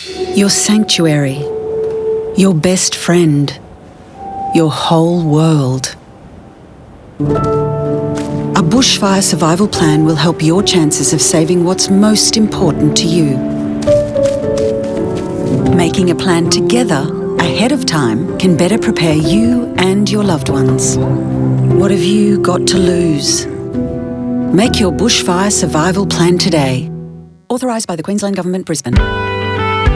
Your sanctuary, your best friend, your whole world. A bushfire survival plan will help your chances of saving what's most important to you. Making a plan together ahead of time can better prepare you and your loved ones. What have you got to lose? Make your bushfire survival plan today. Authorised by the Queensland Government, Brisbane.